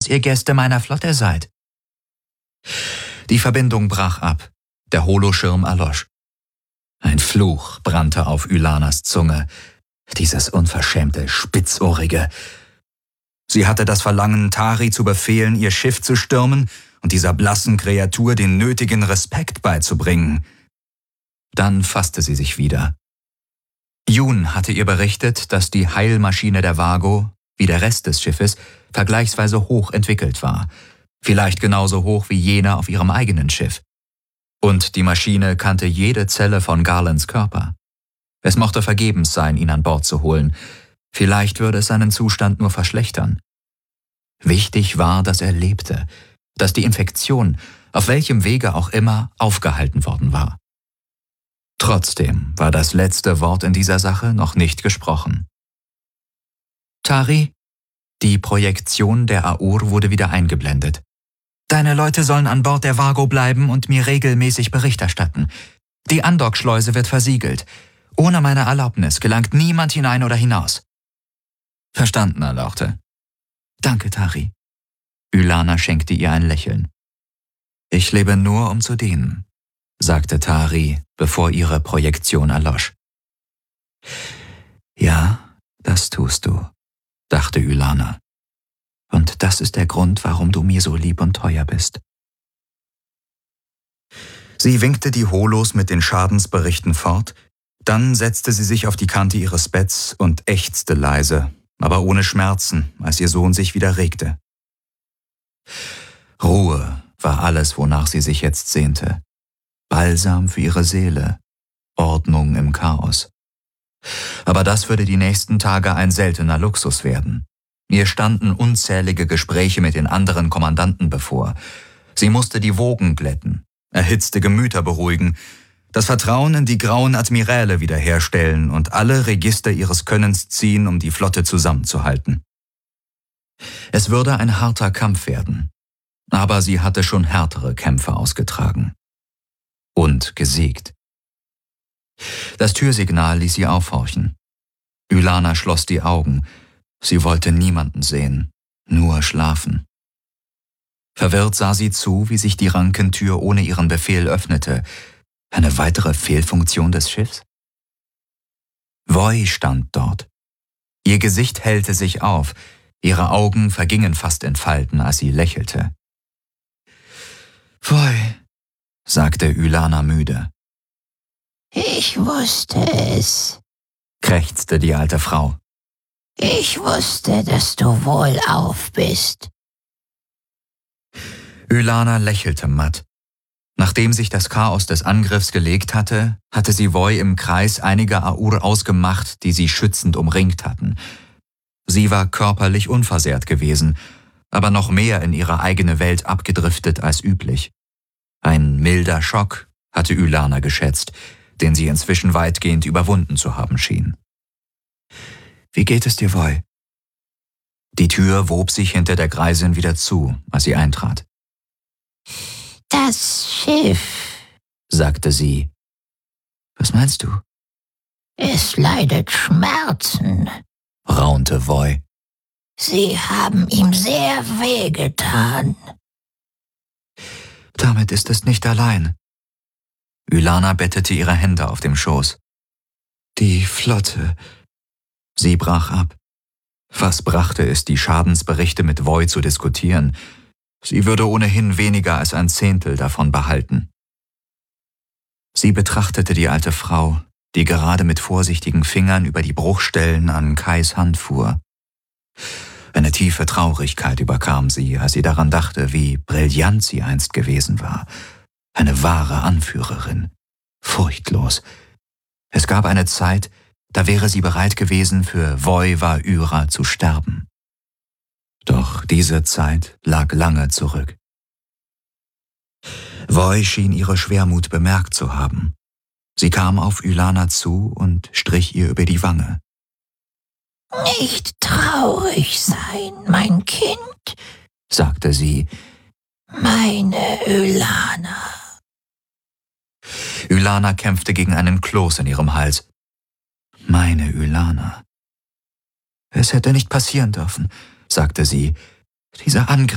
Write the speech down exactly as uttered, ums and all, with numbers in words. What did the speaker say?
ihr Gäste meiner Flotte seid. Die Verbindung brach ab. Der Holoschirm erlosch. Ein Fluch brannte auf Ylanas Zunge. Dieses unverschämte, spitzohrige. Sie hatte das Verlangen, Tari zu befehlen, ihr Schiff zu stürmen und dieser blassen Kreatur den nötigen Respekt beizubringen. Dann fasste sie sich wieder. Jun hatte ihr berichtet, dass die Heilmaschine der Vago, wie der Rest des Schiffes, vergleichsweise hoch entwickelt war. Vielleicht genauso hoch wie jene auf ihrem eigenen Schiff. Und die Maschine kannte jede Zelle von Garlands Körper. Es mochte vergebens sein, ihn an Bord zu holen. Vielleicht würde es seinen Zustand nur verschlechtern. Wichtig war, dass er lebte, dass die Infektion, auf welchem Wege auch immer, aufgehalten worden war. Trotzdem war das letzte Wort in dieser Sache noch nicht gesprochen. Tari, die Projektion der Aur wurde wieder eingeblendet. Deine Leute sollen an Bord der Vago bleiben und mir regelmäßig Bericht erstatten. Die Andockschleuse wird versiegelt. Ohne meine Erlaubnis gelangt niemand hinein oder hinaus. Verstanden, Erlauchte. Danke, Tari. Ylana schenkte ihr ein Lächeln. Ich lebe nur, um zu dienen, sagte Tari, bevor ihre Projektion erlosch. Ja, das tust du, dachte Ylana. Und das ist der Grund, warum du mir so lieb und teuer bist. Sie winkte die Holos mit den Schadensberichten fort, dann setzte sie sich auf die Kante ihres Betts und ächzte leise, aber ohne Schmerzen, als ihr Sohn sich wieder regte. Ruhe war alles, wonach sie sich jetzt sehnte. Balsam für ihre Seele, Ordnung im Chaos. Aber das würde die nächsten Tage ein seltener Luxus werden. Ihr standen unzählige Gespräche mit den anderen Kommandanten bevor. Sie musste die Wogen glätten, erhitzte Gemüter beruhigen, das Vertrauen in die grauen Admiräle wiederherstellen und alle Register ihres Könnens ziehen, um die Flotte zusammenzuhalten. Es würde ein harter Kampf werden, aber sie hatte schon härtere Kämpfe ausgetragen. Und gesiegt. Das Türsignal ließ sie aufhorchen. Ylana schloss die Augen. Sie wollte niemanden sehen, nur schlafen. Verwirrt sah sie zu, wie sich die Rankentür ohne ihren Befehl öffnete. Eine weitere Fehlfunktion des Schiffs? Voi stand dort. Ihr Gesicht hellte sich auf, ihre Augen vergingen fast in Falten, als sie lächelte. Voi, sagte Ylana müde. Ich wusste es, krächzte die alte Frau. Ich wusste, dass du wohlauf bist. Ylana lächelte matt. Nachdem sich das Chaos des Angriffs gelegt hatte, hatte sie Voi im Kreis einiger Aur ausgemacht, die sie schützend umringt hatten. Sie war körperlich unversehrt gewesen, aber noch mehr in ihre eigene Welt abgedriftet als üblich. Ein milder Schock, hatte Ylana geschätzt, den sie inzwischen weitgehend überwunden zu haben schien. »Wie geht es dir, Voi?« Die Tür wob sich hinter der Greisin wieder zu, als sie eintrat. »Das Schiff«, sagte sie. »Was meinst du?« »Es leidet Schmerzen«, raunte Voi. »Sie haben ihm sehr wehgetan.« »Damit ist es nicht allein.« Ylana bettete ihre Hände auf dem Schoß. »Die Flotte...« Sie brach ab. Was brachte es, die Schadensberichte mit Voi zu diskutieren? Sie würde ohnehin weniger als ein Zehntel davon behalten. Sie betrachtete die alte Frau, die gerade mit vorsichtigen Fingern über die Bruchstellen an Kais Hand fuhr. Eine tiefe Traurigkeit überkam sie, als sie daran dachte, wie brillant sie einst gewesen war. Eine wahre Anführerin. Furchtlos. Es gab eine Zeit, da wäre sie bereit gewesen, für Voi Va-Yra zu sterben. Doch diese Zeit lag lange zurück. Voi schien ihre Schwermut bemerkt zu haben. Sie kam auf Ylana zu und strich ihr über die Wange. »Nicht traurig sein, mein Kind«, sagte sie. »Meine Ylana.« Ylana kämpfte gegen einen Kloß in ihrem Hals. Meine Ylana. »Es hätte nicht passieren dürfen«, sagte sie. »Dieser Angriff